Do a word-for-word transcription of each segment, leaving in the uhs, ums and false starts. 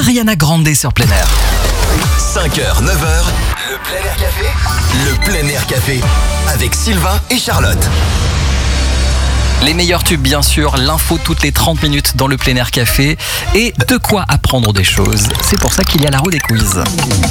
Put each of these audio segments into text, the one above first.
Ariana Grande sur Plein Air. cinq heures, neuf heures, le Plein Air Café, le Plein Air Café, avec Sylvain et Charlotte. Les meilleurs tubes, bien sûr, l'info toutes les trente minutes dans le Plein Air Café et de quoi apprendre des choses. C'est pour ça qu'il y a la roue des quiz.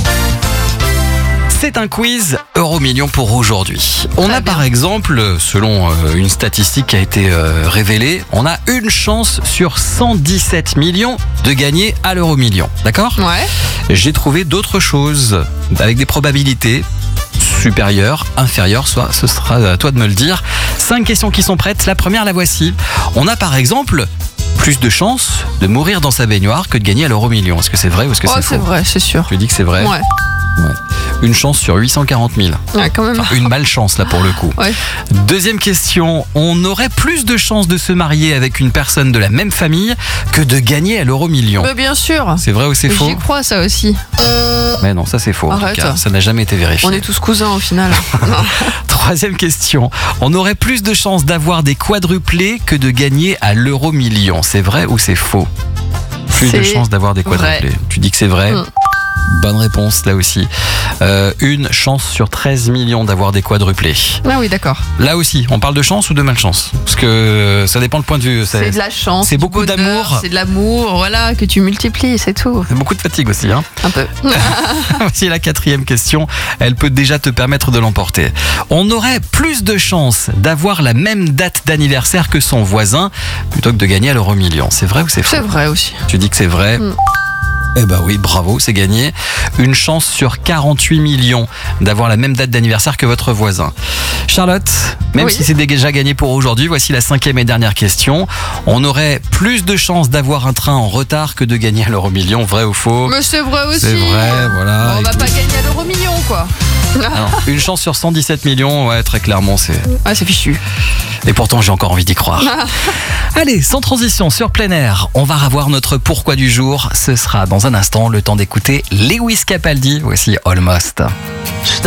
C'est un quiz Euro-Million pour aujourd'hui. On Très a bien. par exemple, selon euh, une statistique qui a été euh, révélée, on a une chance sur cent dix-sept millions de gagner à l'Euro-Million. D'accord ? Ouais. J'ai trouvé d'autres choses avec des probabilités supérieures, inférieures, soit ce sera à toi de me le dire. Cinq questions qui sont prêtes. La première, la voici. On a par exemple plus de chances de mourir dans sa baignoire que de gagner à l'Euro-Million. Est-ce que c'est vrai ou est-ce que Oh, c'est c'est faux ? vrai, c'est sûr. Tu dis que c'est vrai ? Ouais. Ouais. Une chance sur huit cent quarante mille. Ouais, quand même. Enfin, une malchance là pour le coup. Ouais. Deuxième question, on aurait plus de chances de se marier avec une personne de la même famille que de gagner à l'Euro-Million. Mais bien sûr. C'est vrai ou c'est faux ? J'y crois, ça aussi. Mais non, ça c'est faux. En tout Arrête. cas, ça n'a jamais été vérifié. On est tous cousins au final. Non. Troisième question, on aurait plus de chances d'avoir des quadruplés que de gagner à l'Euro-Million. C'est vrai ou c'est faux ? Plus de C'est chances d'avoir des quadruplés. vrai. Tu dis que c'est vrai ? Mm. Bonne réponse là aussi. Euh, une chance sur treize millions d'avoir des quadruplés. Ah oui, d'accord. Là aussi, on parle de chance ou de malchance ? Parce que ça dépend le point de vue. C'est de la chance. c'est du beaucoup bonheur, d'amour. C'est de l'amour, voilà, que tu multiplies, c'est tout. C'est beaucoup de fatigue aussi. Hein. Un peu. Voici la quatrième question. Elle peut déjà te permettre de l'emporter. On aurait plus de chances d'avoir la même date d'anniversaire que son voisin plutôt que de gagner à l'Euro-Million. C'est vrai ou c'est faux ? C'est vrai aussi. Tu dis que c'est vrai ? Mm. Eh ben oui, bravo, c'est gagné. Une chance sur quarante-huit millions d'avoir la même date d'anniversaire que votre voisin. Charlotte, même Oui. si c'est déjà gagné pour aujourd'hui, voici la cinquième et dernière question. On aurait plus de chances d'avoir un train en retard que de gagner à l'Euro-Million, vrai ou faux ? Mais c'est vrai aussi. C'est vrai, voilà. Bon, on va Écoute. pas gagner à l'euro-million, quoi. Alors, une chance sur cent dix-sept millions, ouais, très clairement, c'est... Ah, c'est fichu. Et pourtant, j'ai encore envie d'y croire. Allez, sans transition, sur Plein Air, on va revoir notre pourquoi du jour. Ce sera dans un instant le temps d'écouter Lewis Capaldi. Voici Almost.